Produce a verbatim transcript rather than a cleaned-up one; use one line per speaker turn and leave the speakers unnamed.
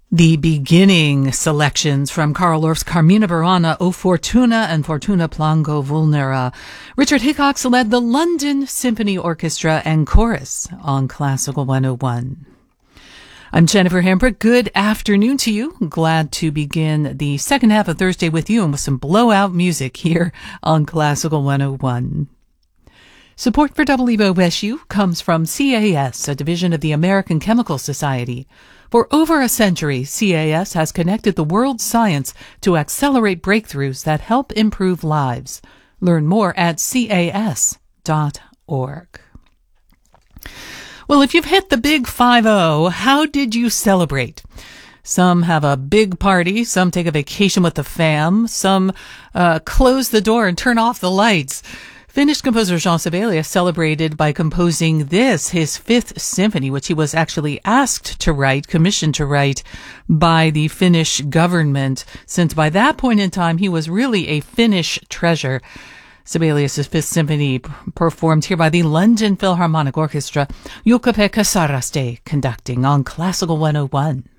The beginning selections from Carl Orff's Carmina Burana, O Fortuna and Fortuna Plango Vulnera. Richard Hickox led the London Symphony Orchestra and Chorus on Classical one oh one. I'm Jennifer Hambrick. Good afternoon to you. Glad to begin the second half of Thursday with you and with some blowout music here on Classical one oh one. Support for W O S U comes from C A S, a division of the American Chemical Society. For over a century, C A S has connected the world's science to accelerate breakthroughs that help improve lives. Learn more at C A S dot org. Well, if you've hit the big five oh, how did you celebrate? Some have a big party, some take a vacation with the fam, some uh, close the door and turn off the lights. Finnish composer Jean Sibelius celebrated by composing this, his fifth symphony, which he was actually asked to write, commissioned to write by the Finnish government, since by that point in time he was really a Finnish treasure. Sibelius' fifth symphony performed here by the London Philharmonic Orchestra, Jukka-Pekka Saraste conducting on Classical one oh one.